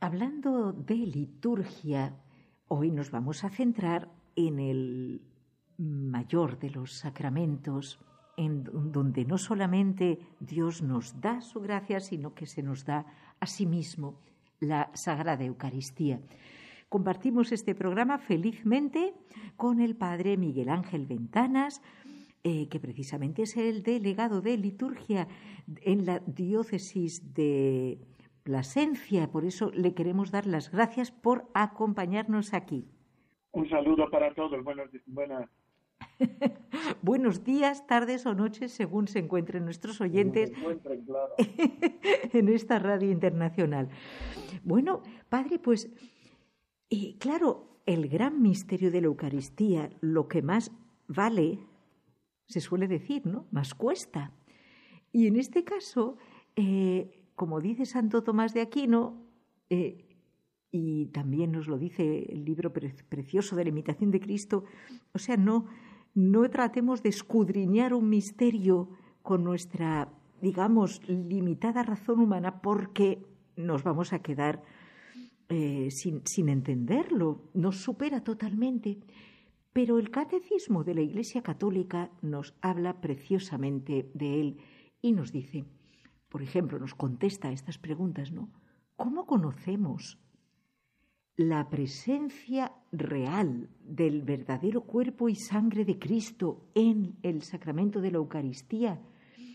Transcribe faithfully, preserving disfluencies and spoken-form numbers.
Hablando de liturgia, hoy nos vamos a centrar en el mayor de los sacramentos, en donde no solamente Dios nos da su gracia, sino que se nos da a sí mismo la Sagrada Eucaristía. Compartimos este programa felizmente con el Padre Miguel Ángel Ventanas, eh, que precisamente es el delegado de liturgia en la diócesis de Plasencia. Por eso le queremos dar las gracias por acompañarnos aquí. Un saludo para todos. Buenos, buenas. Buenos días, tardes o noches, según se encuentren nuestros oyentes se encuentren, claro. en esta radio internacional. Bueno, Padre, pues eh, claro, el gran misterio de la Eucaristía, lo que más vale, se suele decir, ¿no? Más cuesta. Y en este caso, eh, como dice Santo Tomás de Aquino, eh, y también nos lo dice el libro pre- precioso de la imitación de Cristo, o sea, no, no tratemos de escudriñar un misterio con nuestra, digamos, limitada razón humana, porque nos vamos a quedar eh, sin, sin entenderlo, nos supera totalmente. Pero el Catecismo de la Iglesia Católica nos habla preciosamente de él y nos dice, por ejemplo, nos contesta a estas preguntas, ¿no? ¿Cómo conocemos la presencia real del verdadero cuerpo y sangre de Cristo en el sacramento de la Eucaristía?